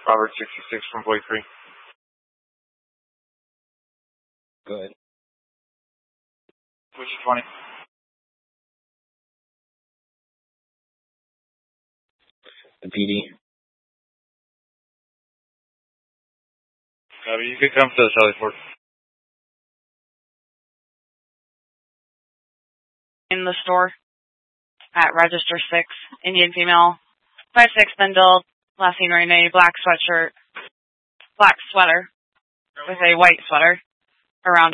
Robert 66 from Boy 3. Good. Which 20? The PD. You can come to the Charlie Ford. In the store at Register 6, Indian female, 5'6", spindle, last seen wearing a black sweatshirt, black sweater with a white sweater around